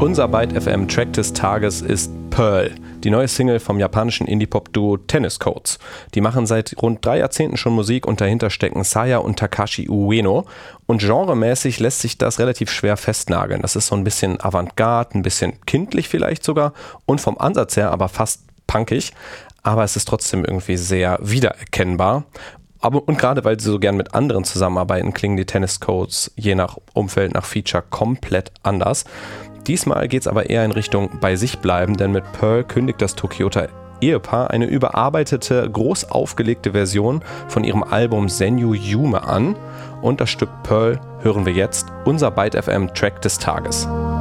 Unser Byte FM Track des Tages ist Pearl, die neue Single vom japanischen Indie-Pop-Duo Tennis Codes. Die machen seit rund 3 Jahrzehnten schon Musik und dahinter stecken Saya und Takashi Ueno. Und genremäßig lässt sich das relativ schwer festnageln. Das ist so ein bisschen Avantgarde, ein bisschen kindlich vielleicht sogar und vom Ansatz her aber fast punkig. Aber es ist trotzdem irgendwie sehr wiedererkennbar. Und gerade weil sie so gern mit anderen zusammenarbeiten, klingen die Tennis Codes je nach Umfeld, nach Feature komplett anders. Diesmal geht es aber eher in Richtung bei sich bleiben, denn mit Pearl kündigt das Tokioter Ehepaar eine überarbeitete, groß aufgelegte Version von ihrem Album Senju Yume an. Und das Stück Pearl hören wir jetzt, unser Byte FM Track des Tages.